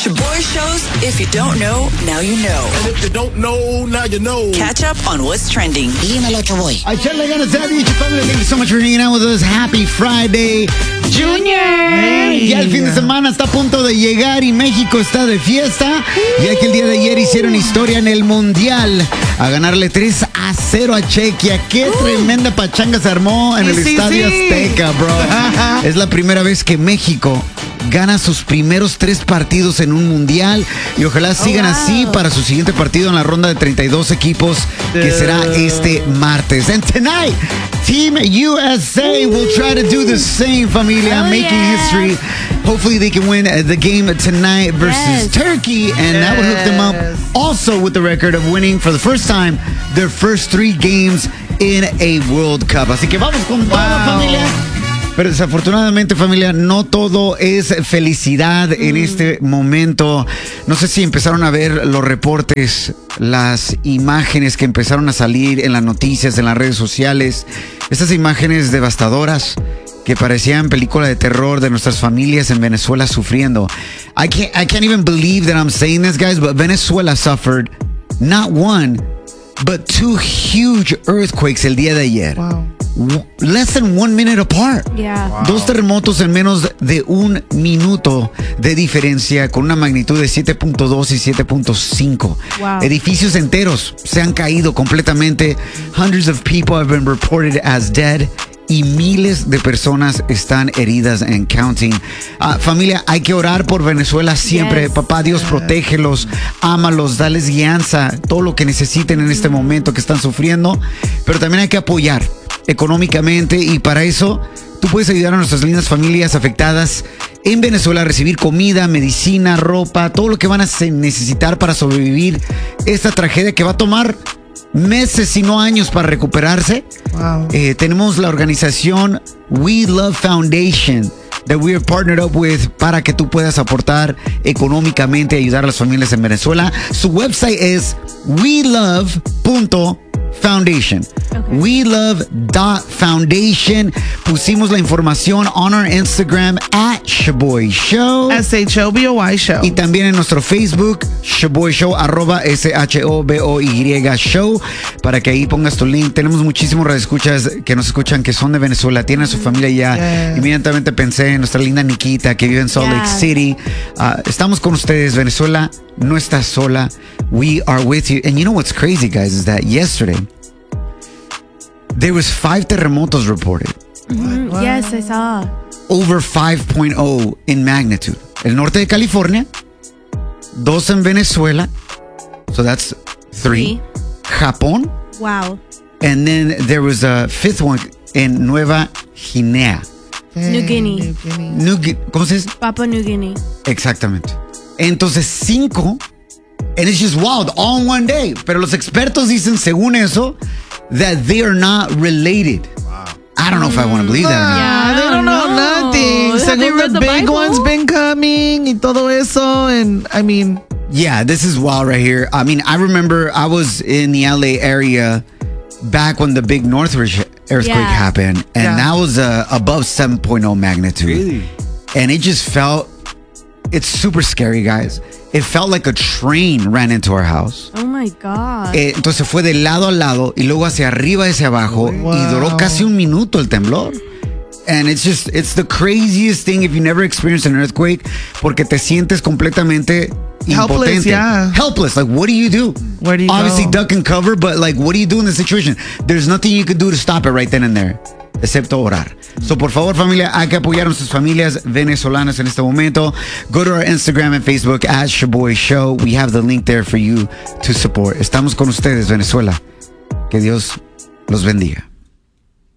Shaboy shows, if you don't know, now you know. And if you don't know, now you know. Catch up on what's trending. Dímelo, Shaboy. I echarle ganas de family. Thank you so much for hanging out with us. Happy Friday, Junior. Hey. Ya el fin de semana está a punto de llegar y México está de fiesta. Ya que el día de ayer hicieron historia en el Mundial a ganarle 3-0 a Chequia. Qué tremenda pachanga se armó en el Estadio Azteca, bro. Es la primera vez que México gana sus primeros 3 partidos en un mundial y ojalá sigan así para su siguiente partido en la ronda de 32 equipos que será este martes. And tonight, Team USA will try to do the same, familia, making history. Hopefully they can win the game tonight versus Turkey, and that would hook them up also with the record of winning for the first time their first 3 games in a World Cup. Así que vamos con todo, familia. Pero desafortunadamente, familia, no todo es felicidad en este momento. No sé si empezaron a ver los reportes, las imágenes que empezaron a salir en las noticias, en las redes sociales. Estas imágenes devastadoras que parecían película de terror de nuestras familias en Venezuela sufriendo. I can't even believe that I'm saying this, guys, but Venezuela suffered not 1, but 2 huge earthquakes el día de ayer. Wow. Less than 1 minute apart. Yeah. Wow. 2 terremotos en menos de 1 minuto de diferencia, con una magnitud de 7.2 y 7.5. Wow. Edificios enteros se han caído completamente. Hundreds of people have been reported as dead. Y miles de personas están heridas and counting. Familia, hay que orar por Venezuela siempre. Papá Dios, protégelos, ámalos, dales guianza, todo lo que necesiten en este momento que están sufriendo. Pero también hay que apoyar económicamente, y para eso tú puedes ayudar a nuestras lindas familias afectadas en Venezuela a recibir comida, medicina, ropa, todo lo que van a necesitar para sobrevivir esta tragedia que va a tomar meses, si no años, para recuperarse. Wow. Tenemos la organización We Love Foundation that we are partnered up with para que tú puedas aportar económicamente y ayudar a las familias en Venezuela. Su website es welove.foundation. welove.foundation. Pusimos la información on our Instagram at Shaboy Show. SHOBOY Show. Y también en nuestro Facebook, Shaboy Show, @SHOBOY Show, para que ahí pongas tu link. Tenemos muchísimos radioescuchas que nos escuchan que son de Venezuela, tienen a su familia ya. Inmediatamente pensé en nuestra linda Nikita que vive en Salt Lake City. Estamos con ustedes. Venezuela no está sola. We are with you. And you know what's crazy, guys, is that yesterday there was 5 terremotos reported. Yes, I saw. Over 5.0 in magnitude. El norte de California, 2 en Venezuela, so that's 3. Japón. Wow. And then there was a 5th one in Nueva Guinea. New Guinea. ¿Cómo se dice? Papua New Guinea. Exactamente. Entonces 5, and it's just wild, all in one day. Pero los expertos dicen, según eso, that they are not related. Wow. I don't know if I want to believe that. Yeah, They don't know nothing. Según the big one's been coming y todo eso, and I mean, Yeah, this is wild right here. I mean, I remember I was in the LA area back when the big Northridge earthquake happened, and that was above 7.0 magnitude. Really? And it just felt, it's super scary, guys. It felt like a train ran into our house. Oh my God. Entonces fue de lado a lado y luego hacia arriba y hacia abajo, y duró casi 1 minuto el temblor. And it's the craziest thing if you never experienced an earthquake, porque te sientes completamente helpless, impotente. Helpless. Like, what do you do? Where do you Obviously go? duck and cover, but like, what do you do in the situation? There's nothing you could do to stop it right then and there, excepto orar. So, por favor, familia, hay que apoyar a nuestras familias venezolanas en este momento. Go to our Instagram and Facebook at Shaboy Show. We have the link there for you to support. Estamos con ustedes, Venezuela. Que Dios los bendiga.